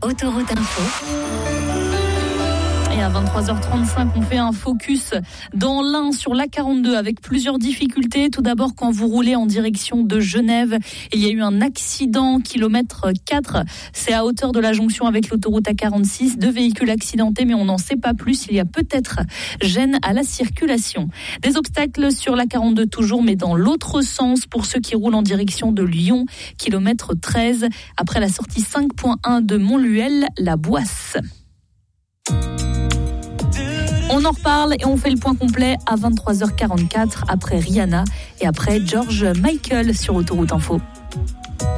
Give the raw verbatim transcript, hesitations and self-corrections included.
Autoroute Info. Et à vingt-trois heures trente-cinq, on fait un focus dans l'Ain sur l'A quarante-deux avec plusieurs difficultés. Tout d'abord, quand vous roulez en direction de Genève, il y a eu un accident, kilomètre quatre. C'est à hauteur de la jonction avec l'autoroute A quarante-six. Deux véhicules accidentés, mais on n'en sait pas plus. Il y a peut-être gêne à la circulation. Des obstacles sur l'A quarante-deux toujours, mais dans l'autre sens pour ceux qui roulent en direction de Lyon, kilomètre treize. Après la sortie cinq point un de Montluel, la Boisse. On en reparle et on fait le point complet à vingt-trois heures quarante-quatre après Rihanna et après George Michael sur Autoroute Info.